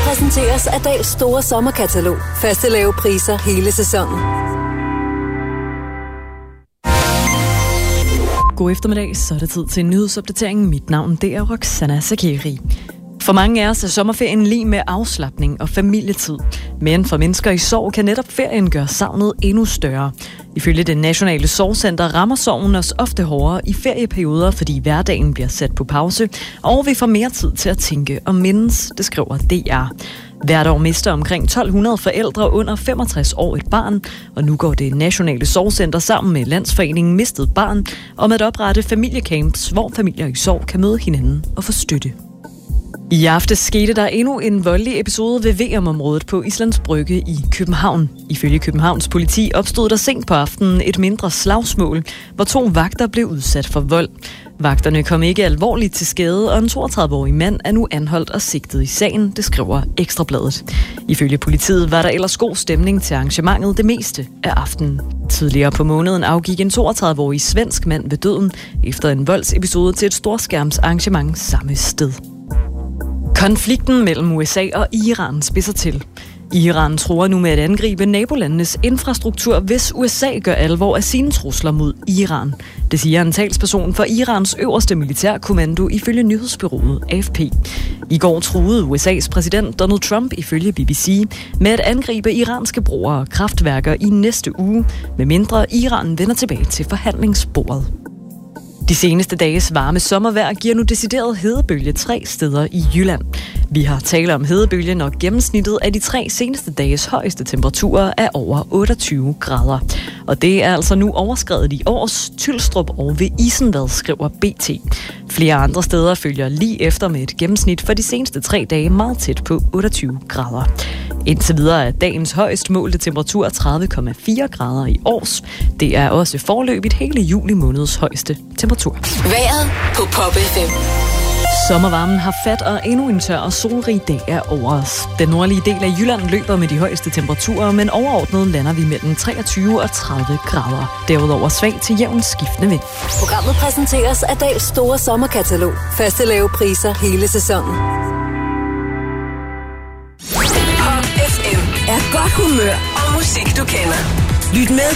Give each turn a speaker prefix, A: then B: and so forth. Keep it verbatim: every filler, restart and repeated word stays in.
A: præsenteres af Dahls store sommerkatalog. Faste lave priser hele sæsonen.
B: God eftermiddag, så er det tid til en nyhedsopdatering. Mit navn det er Roxana Sakiri. For mange af os er sommerferien lig med afslapning og familietid. Men for mennesker i sorg kan netop ferien gøre savnet endnu større. Ifølge det nationale sorgcenter rammer sorgen os ofte hårdere i ferieperioder, fordi hverdagen bliver sat på pause, og vi får mere tid til at tænke og mindes, det skriver D R. Hvert år mister omkring tolv hundrede forældre under femogtres år et barn, og nu går det nationale sorgcenter sammen med Landsforeningen Mistet Barn om at oprette familiecamps, hvor familier i sorg kan møde hinanden og få støtte. I aftes skete der endnu en voldelig episode ved V M-området på Islands Brygge i København. Ifølge Københavns politi opstod der sent på aftenen et mindre slagsmål, hvor to vagter blev udsat for vold. Vagterne kom ikke alvorligt til skade, og en toogtredive-årig mand er nu anholdt og sigtet i sagen, det skriver Ekstra Bladet. Ifølge politiet var der ellers god stemning til arrangementet det meste af aftenen. Tidligere på måneden afgik en toogtredive-årig svensk mand ved døden efter en voldsepisode til et storskærmsarrangement samme sted. Konflikten mellem U S A og Iran spidser til. Iran truer nu med at angribe nabolandenes infrastruktur, hvis U S A gør alvor af sine trusler mod Iran. Det siger en talsperson for Irans øverste militærkommando ifølge nyhedsbureauet A F P. I går truede U S A's præsident Donald Trump ifølge B B C med at angribe iranske broer og kraftværker i næste uge, medmindre Iran vender tilbage til forhandlingsbordet. De seneste dages varme sommervejr giver nu decideret hedebølge tre steder i Jylland. Vi har talt om hedebølge, når gennemsnittet af de tre seneste dages højeste temperaturer er over otteogtyve grader. Og det er altså nu overskredet i Års, Tylstrup og ved Isenvad, skriver B T. Flere andre steder følger lige efter med et gennemsnit for de seneste tre dage meget tæt på otteogtyve grader. Indtil videre er dagens højst målte temperatur tredive komma fire grader i Års. Det er også foreløbigt hele juli måneds højeste temperatur.
A: Vejret på Pop F M.
B: Sommervarmen har fat, og endnu en tør og solrig dag er over os. Den nordlige del af Jylland løber med de højeste temperaturer, men overordnet lander vi mellem treogtyve og tredive grader. Derudover svag til jævn skiftende vind.
A: Programmet præsenteres af Dahls store sommerkatalog. Faste lave priser hele sæsonen. Pop F M er godt humør og musik, du kender. Lyt med